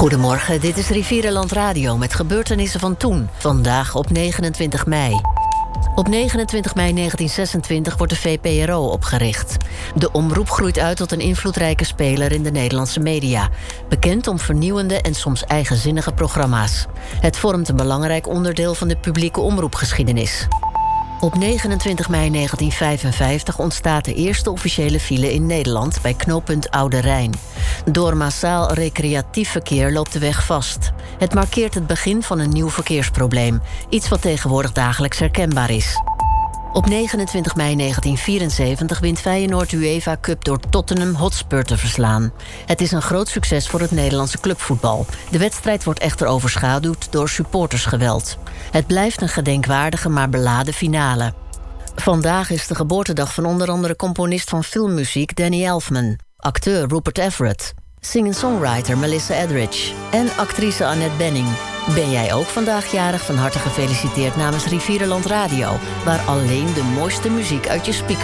Goedemorgen, dit is Rivierenland Radio met gebeurtenissen van toen. Vandaag op 29 mei. Op 29 mei 1926 wordt de VPRO opgericht. De omroep groeit uit tot een invloedrijke speler in de Nederlandse media. Bekend om vernieuwende en soms eigenzinnige programma's. Het vormt een belangrijk onderdeel van de publieke omroepgeschiedenis. Op 29 mei 1955 ontstaat de eerste officiële file in Nederland bij knooppunt Oude Rijn. Door massaal recreatief verkeer loopt de weg vast. Het markeert het begin van een nieuw verkeersprobleem. Iets wat tegenwoordig dagelijks herkenbaar is. Op 29 mei 1974 wint Feyenoord UEFA Cup door Tottenham Hotspur te verslaan. Het is een groot succes voor het Nederlandse clubvoetbal. De wedstrijd wordt echter overschaduwd door supportersgeweld. Het blijft een gedenkwaardige maar beladen finale. Vandaag is de geboortedag van onder andere componist van filmmuziek Danny Elfman, acteur Rupert Everett, singer-songwriter Melissa Etheridge en actrice Annette Bening. Ben jij ook vandaag jarig? Van harte gefeliciteerd namens Rivierenland Radio, waar alleen de mooiste muziek uit je speaker